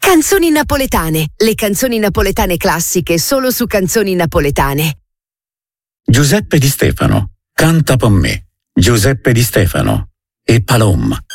Canzoni napoletane, le canzoni napoletane classiche solo su Canzoni Napoletane. Giuseppe Di Stefano, Canta per me, Giuseppe Di Stefano e Palom.